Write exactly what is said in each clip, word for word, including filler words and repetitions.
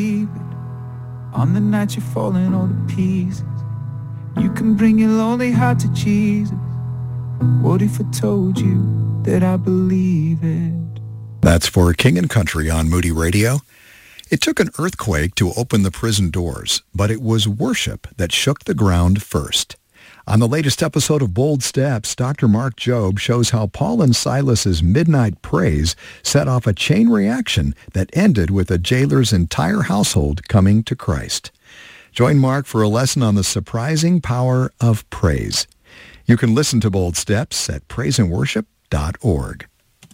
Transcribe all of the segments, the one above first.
On the night you're falling all to pieces, you can bring your lonely heart to Jesus. What if I told you that I believe it? That's for King and Country on Moody Radio. It took an earthquake to open the prison doors, but it was worship that shook the ground first. On the latest episode of Bold Steps, Doctor Mark Jobe shows how Paul and Silas's midnight praise set off a chain reaction that ended with the jailer's entire household coming to Christ. Join Mark for a lesson on the surprising power of praise. You can listen to Bold Steps at praise and worship dot org.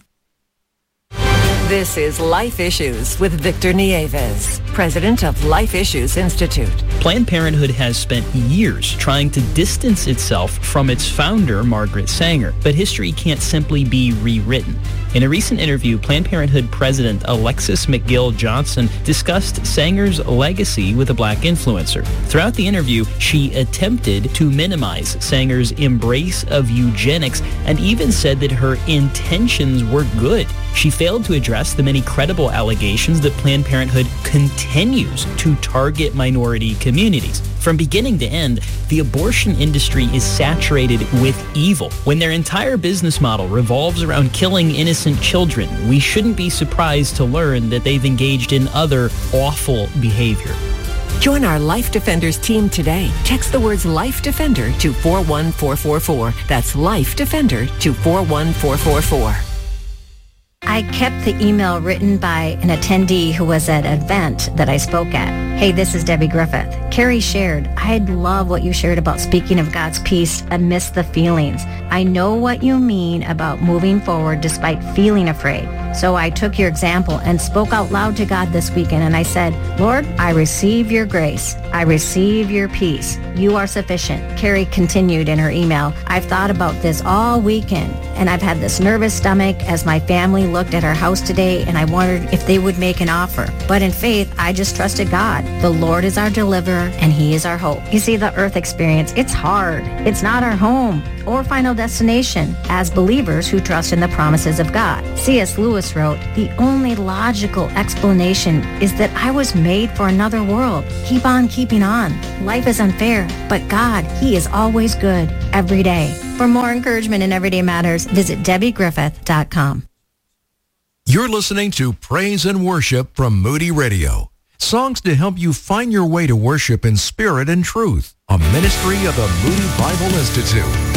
This is Life Issues with Victor Nieves, president of Life Issues Institute. Planned Parenthood has spent years trying to distance itself from its founder, Margaret Sanger, but history can't simply be rewritten. In a recent interview, Planned Parenthood President Alexis McGill Johnson discussed Sanger's legacy with a black influencer. Throughout the interview, she attempted to minimize Sanger's embrace of eugenics and even said that her intentions were good. She failed to address the many credible allegations that Planned Parenthood continues to target minority communities. From beginning to end, the abortion industry is saturated with evil. When their entire business model revolves around killing innocent children, we shouldn't be surprised to learn that they've engaged in other awful behavior. Join our Life Defenders team today. Text the words Life Defender to four one four four four. That's Life Defender to four one four four four. I kept the email written by an attendee who was at an event that I spoke at. Hey, this is Debbie Griffith. Carrie shared, I love what you shared about speaking of God's peace amidst the feelings. I know what you mean about moving forward despite feeling afraid. So I took your example and spoke out loud to God this weekend, and I said, Lord, I receive your grace. I receive your peace. You are sufficient. Carrie continued in her email, I've thought about this all weekend, and I've had this nervous stomach as my family looked at our house today, and I wondered if they would make an offer. But in faith, I just trusted God. The Lord is our deliverer, and he is our hope. You see, the earth experience, it's hard. It's not our home or final destination as believers who trust in the promises of God. C S Lewis wrote, the only logical explanation is that I was made for another world. Keep on keeping on. Life is unfair, but God, he is always good every day. For more encouragement in Everyday Matters, visit debbie griffith dot com. You're listening to Praise and Worship from Moody Radio. Songs to help you find your way to worship in spirit and truth. A ministry of the Moody Bible Institute.